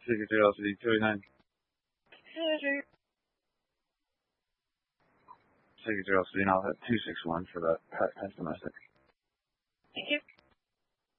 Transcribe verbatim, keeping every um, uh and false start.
Secretary L C D two eighty-nine. Secretary L C D now at two six one for that pet domestic. Thank you.